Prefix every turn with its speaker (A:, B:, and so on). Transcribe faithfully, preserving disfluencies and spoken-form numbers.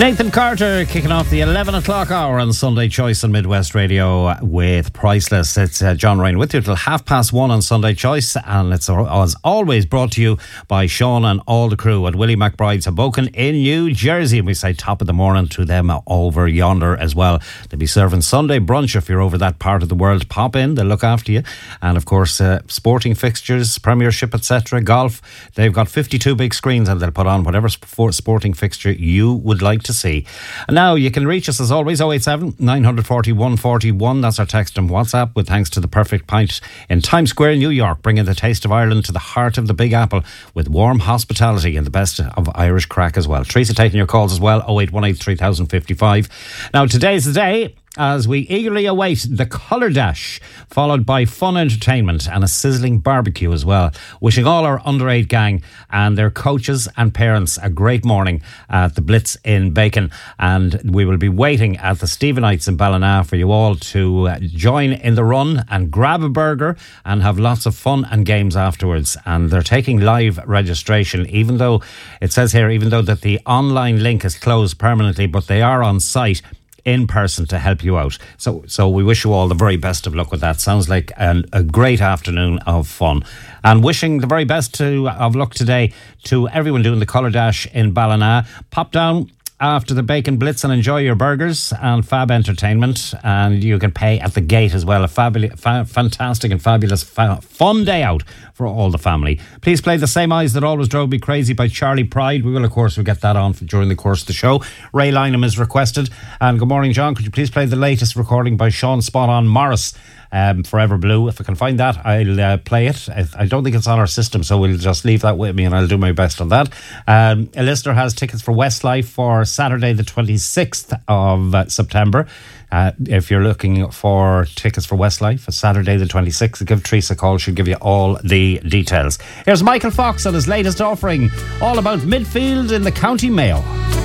A: Nathan Carter kicking off the eleven o'clock hour on Sunday Choice on Midwest Radio with Priceless. It's uh, John Ryan with you till half past one on Sunday Choice, and it's as always brought to you by Sean and all the crew at Willie McBride's Hoboken in New Jersey. And we say top of the morning to them over yonder as well. They'll be serving Sunday brunch if you're over that part of the world. Pop in, they'll look after you. And of course, uh, sporting fixtures, Premiership, et cetera, golf. They've got fifty-two big screens and they'll put on whatever sporting fixture you would like to see. And now you can reach us as always oh eight seven, nine four oh, one four one. That's our text and WhatsApp, with thanks to the Perfect Pint in Times Square, New York, bringing the taste of Ireland to the heart of the Big Apple with warm hospitality and the best of Irish crack as well. Teresa taking your calls as well, oh eight one eight, three thousand fifty-five. Now today's the day as we eagerly await the Colour Dash, followed by fun entertainment and a sizzling barbecue as well. Wishing all our under eight gang and their coaches and parents a great morning at the Blitz in Bacon. And we will be waiting at the Stephenites in Ballina for you all to uh, join in the run and grab a burger and have lots of fun and games afterwards. And they're taking live registration, even though it says here, even though that the online link is closed permanently, but they are on site in person to help you out. So so we wish you all the very best of luck with that. Sounds like an, a great afternoon of fun. And wishing the very best to, of luck today to everyone doing the Colour Dash in Ballina. Pop down after the Bacon Blitz and enjoy your burgers and fab entertainment, and you can pay at the gate as well. A fabulous, fa- fantastic and fabulous fa- fun day out for all the family. Please play The Same Eyes That Always Drove Me Crazy by Charlie Pride. We will of course we'll get that on for, during the course of the show. Ray Lynham is requested. And good morning, John, could you please play the latest recording by Sean Spot On Morris, Um, Forever Blue? If I can find that, I'll uh, play it. I, I don't think it's on our system, so we'll just leave that with me and I'll do my best on that. Um, a listener has tickets for Westlife for Saturday the twenty-sixth of uh, September. Uh, if you're looking for tickets for Westlife for Saturday the twenty-sixth, give Teresa a call. She'll give you all the details. Here's Michael Fox on his latest offering, all about midfield in the County Mayo.